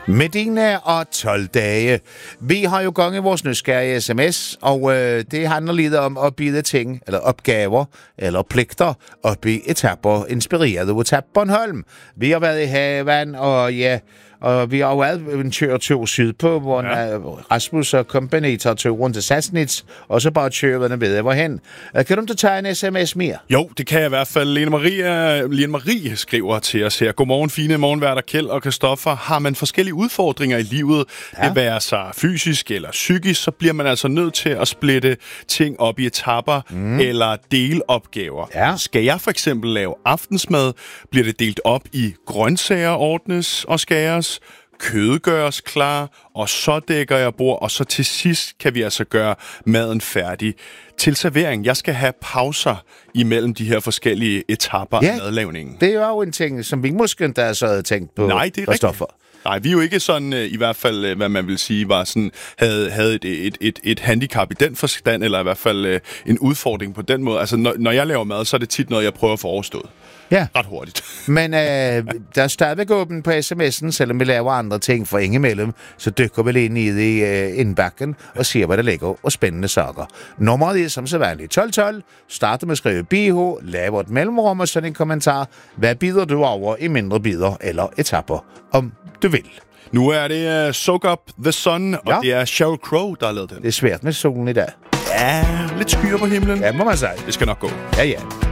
Medina og 12 dage. Vi har jo gang i vores nysgerrige sms, og det handler lidt om at bide ting, eller opgaver, eller pligter, op i etapper, inspireret af Tab Bornholm. Vi har været i haven, og vi har jo været en tur sydpå, hvor Rasmus og company tager tur rundt til Sassnitz, og så bare tørverne ved hvorhen. Kan du tage en sms mere? Jo, det kan jeg i hvert fald. Lene Marie skriver til os her. Godmorgen, fine morgenværter Kjeld og Christoffer. Har man forskellige udfordringer i livet, det være sig fysisk eller psykisk, så bliver man altså nødt til at splitte ting op i etapper eller delopgaver. Ja. Skal jeg for eksempel lave aftensmad, bliver det delt op i grøntsager ordnes og skæres, kød gøres klar, og så dækker jeg bord, og så til sidst kan vi altså gøre maden færdig. Til servering, jeg skal have pauser imellem de her forskellige etapper af madlavningen. Det er jo en ting, som vi måske endda så havde tænkt på. Nej, det er Christoffer. Nej, vi er jo ikke sådan, i hvert fald, hvad man vil sige, var sådan, havde et handicap i den forstand, eller i hvert fald en udfordring på den måde. Altså, når jeg laver mad, så er det tit noget, jeg prøver at få overstået. Ja. Ret hurtigt. Men der er stadigvæk åben på sms'en, selvom vi laver andre ting for imellem, så dykker vi lige ned i indbakken og ser, hvad der ligger og spændende sager. Nummeret er som sædvanligt 1212. Starter med at skrive BH, laver et mellemrum og sådan en kommentar. Hvad bider du over i mindre bider eller etapper, om du vil? Nu er det Soak Up the Sun, og det er Sheryl Crow, der har lavet den. Det er svært med solen i dag. Ja, lidt skyer på himlen. Ja, må man sige. Det skal nok gå. Ja.